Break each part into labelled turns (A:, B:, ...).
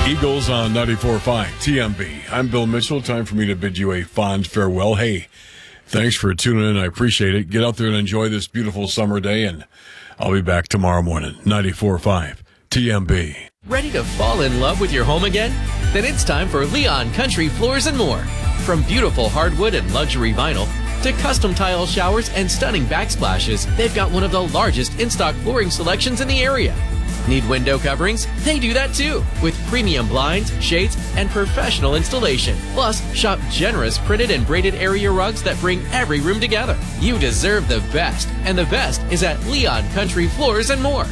A: Eagles on 94.5 TMB. I'm Bill Mitchell. Time for me to bid you a fond farewell. Hey, thanks for tuning in. I appreciate it. Get out there and enjoy this beautiful summer day, and I'll be back tomorrow morning. 94.5 TMB.
B: Ready to fall in love with your home again? Then it's time for Leon Country Floors and More. From beautiful hardwood and luxury vinyl to custom tile showers and stunning backsplashes, they've got one of the largest in-stock flooring selections in the area. Need window coverings? They do that too, with premium blinds, shades, and professional installation. Plus, shop generous printed and braided area rugs that bring every room together. You deserve the best, and the best is at Leon Country Floors and More.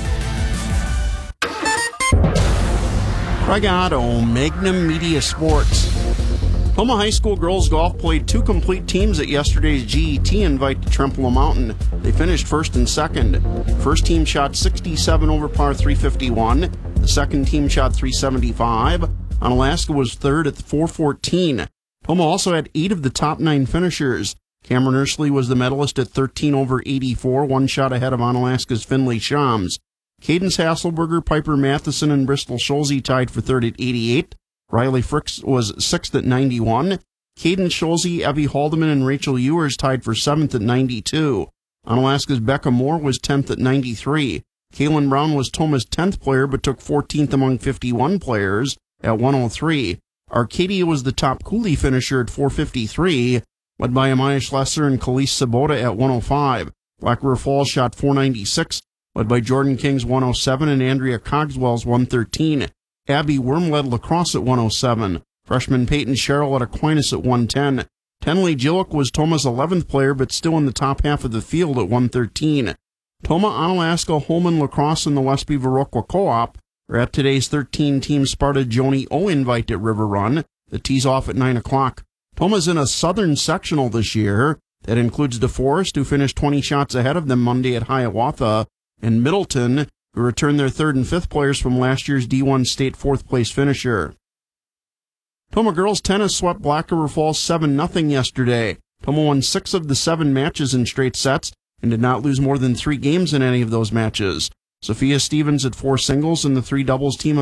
C: Craig Otto, Magnum Media Sports. Toma High School girls golf played two complete teams at yesterday's GET invite to Trempealeau Mountain. They finished first and second. First team shot 67 over par 351. The second team shot 375. Onalaska was third at 414. Toma also had 8 of the top 9 finishers. Cameron Ursley was the medalist at 13 over 84, one shot ahead of Onalaska's Finley Shams. Cadence Hasselberger, Piper Matheson, and Bristol Scholze tied for third at 88. Riley Fricks was 6th at 91. Cadence Scholze, Evie Haldeman, and Rachel Ewers tied for 7th at 92. Onalaska's Becca Moore was 10th at 93. Kaylin Brown was Toma's 10th player, but took 14th among 51 players at 103. Arcadia was the top Cooley finisher at 453, led by Amaya Schlesser and Khalees Sabota at 105. Black River Falls shot 496, led by Jordan King's 107 and Andrea Cogswell's 113. Abby Worm led Lacrosse at 107. Freshman Peyton Sherrill at Aquinas at 110. Tenley Gillick was Toma's 11th player, but still in the top half of the field at 113. Toma, Onalaska, Holman, Lacrosse, and the Westby Viroqua Co-op are at today's 13-team Sparta Joni O invite at River Run. The tee's off at 9 o'clock. Toma's in a southern sectional this year. That includes DeForest, who finished 20 shots ahead of them Monday at Hiawatha, and Middleton, who returned their 3rd and 5th players from last year's D1 state 4th-place finisher. Toma girls tennis swept Black River Falls 7-0 yesterday. Toma won 6 of the 7 matches in straight sets and did not lose more than 3 games in any of those matches. Sophia Stevens had 4 singles, and the 3 doubles team